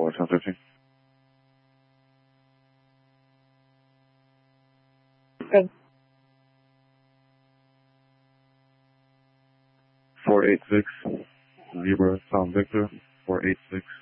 Tower 1015. Good. 486, Zebra, Tom Victor, 486.